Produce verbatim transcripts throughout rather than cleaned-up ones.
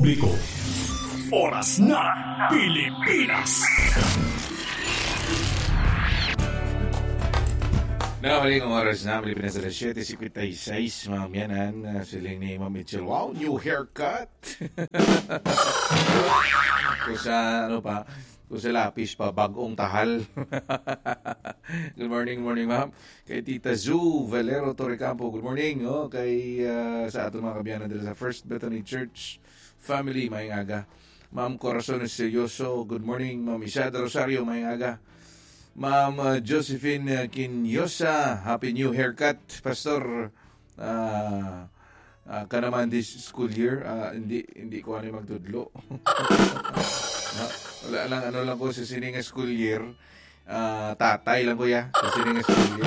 publiko. Oras na Pilipinas. Nakabalik ang oras na Pilipinas alas siyete fifty-six, mga miyanan. Siling ni Ma'am Mitchell, wow, new haircut. Kung sa, ano pa, kung sa lapis pa, bagong tahal. Good morning, good morning, ma'am. Kay Tita Zu Valero Torrecampo, good morning. Oh, kay uh, sa ating mga kabiyanan dito sa First Bethany Church Family, mayang aga. Ma'am Corazon Seryoso, good morning. Ma'am Isada Rosario, mayang aga. Ma'am uh, Josephine Quinyosa, happy new haircut, Pastor. Uh, uh, ka naman this school year, uh, hindi hindi ko ano magtudlo. No, wala lang, ano lang ko sa sining school year, uh, tatay lang ko ya, sa sining school year.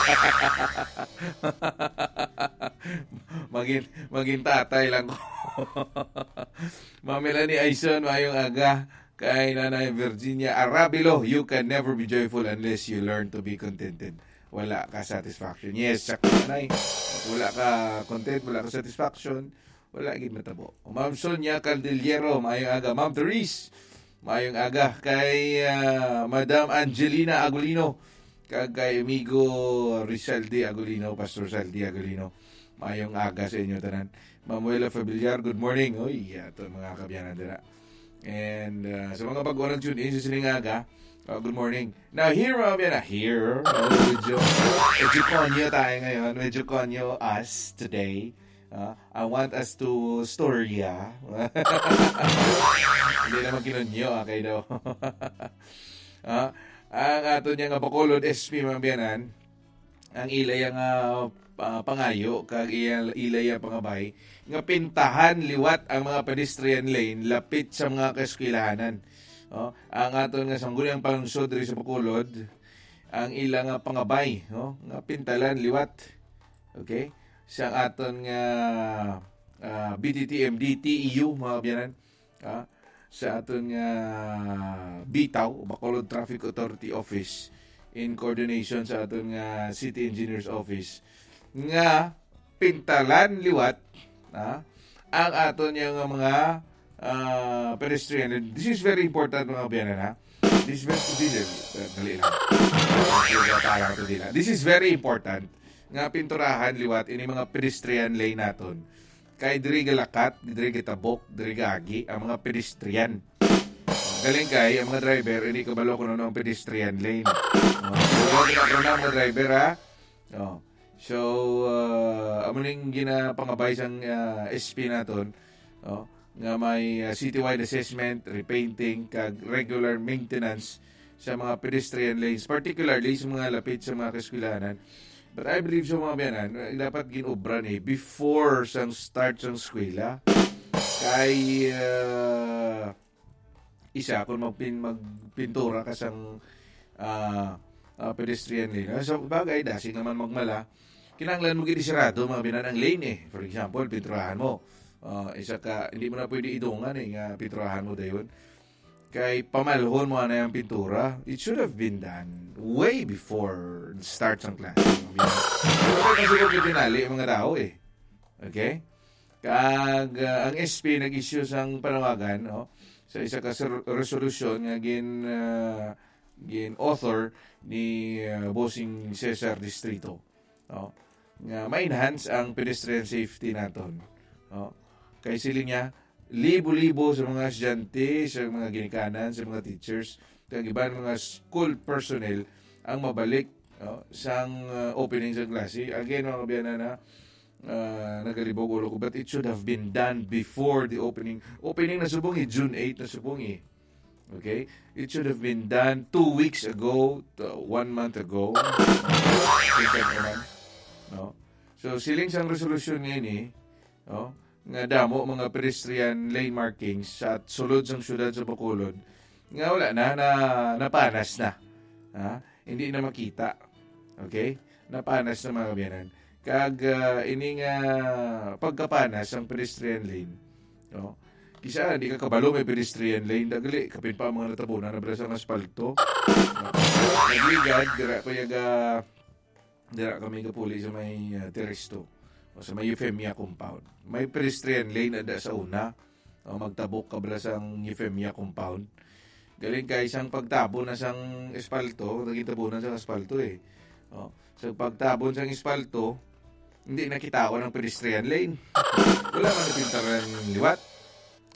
maging, maging tatay lang ko. Ma'am Melanie Aison, mayong aga. Kay Nanay Virginia Arabilo, you can never be joyful unless you learn to be contented. Wala ka satisfaction. Yes, sakto Nanay. Wala ka content, wala ka satisfaction, wala gid matabo. Ma'am Sonia Caldillero, mayong aga. Ma'am Therese, mayong aga. Kay uh, Madam Angelina Agulino, kag kay amigo Rizaldi Agulino, Pastor Rizaldi Agulino, mayong aga sa inyo tanan. Mamuela Familiar, good morning. Oy, ato mga kabyanan dira. And uh, sa mga pag-unang tune in sa Silingaga, uh, good morning. Now here, mga yan, uh, here, uh, medyo, medyo konyo tayo ngayon, medyo konyo us today. Uh, I want us to storya. Hindi naman kinonyo, okay daw. uh, ang ato niya nga Bacolod S P, mga biyanan, ang ilay ang uh, Uh, pangayo kag ilaya pangabay nga pintahan liwat ang mga pedestrian lane lapit sa mga kaeskuylahanan. Oh, ang aton nga sangguniang pangsod diri sa Bacolod, ang ilang nga pangabay, no, nga pintalan liwat. Okay? Sa aton nga uh, B T T M D T E U, mga biyanan, uh, sa aton nga Bitaw, Bacolod Traffic Authority Office, in coordination sa aton nga City Engineers Office, nga pintalan liwat, ha, ang aton nga mga uh, pedestrian. This is very important, mga biyanan, ha. This is very dali lang. This is very important nga pinturahan liwat ini mga pedestrian lane naton. Kay diri galakat, diri gitabok, diri gagi ang mga pedestrian. Galing kay ang mga driver ini kabalo kuno ang pedestrian lane. Oh, so, mga driver, ha. Oh. So, uh, amuning ginapangabay sang uh, S P naton, oh, nga may uh, citywide assessment, repainting, kag regular maintenance sa mga pedestrian lanes, particularly sa mga lapit sa mga kaeskuylahanan. But I believe sa mga biyanan, dapat ginobran eh, before sang start sang eskwela. Kay uh, isa, kung magpin, magpintura ka sang uh, uh, pedestrian lane. So, bagay, dasing naman magmala, kinanglan mo ginisirado mga binan ang lane eh. For example, pinturahan mo. Uh, isa ka, hindi mo na pwede idungan eh, nga pinturahan mo dayon. Kay pamalhon mo na yung pintura, it should have been done way before the start ng class. Kasi kung tinali mga tao eh. Okay? Kag uh, ang S P nag-issue sang panawagan, oh, sa isa ka resolution nga gin uh, gin author ni uh, Bossing Cesar Distrito. Oh, nga ma-enhance ang pedestrian safety naton. Oh, kay sili niya libo-libo sa mga estudyante, sa mga ginikanan, sa mga teachers, kag ibang mga school personnel ang mabalik, oh, sang uh, opening sa klase. Again, mga kabiyanan na uh, nagalibog ulo ko, but it should have been done before the opening. Opening na subong eh, June eighth na subong eh. Okay? It should have been done two weeks ago, to one month ago. No? So, siling sang resolution ngayon eh, no? Nga damo mga pedestrian lane markings sa sulod sang syudad sa Bacolod, nga wala na, na napanas na. Ha? Hindi na makita. Okay? Napanas na mga kabiyanan. Kag uh, ini nga pagkapanas ang pedestrian lane, no? Kisa, di ka kabalo may pedestrian lane, dagali, kapin pa ang mga natapunan na brasa ng asfalto. Nagligad, dira pa yaga, dira kami kapuli sa may uh, Teresto, o sa may Euphemia compound. May pedestrian lane ada sa una, O magtabok kabla sang Euphemia compound. Galing kay isang pagtabon na sang espalto, nagitabunan sa espalto eh. O, so pagtabon sang espalto, hindi nakitawan ng pedestrian lane. Wala man napintaran liwat.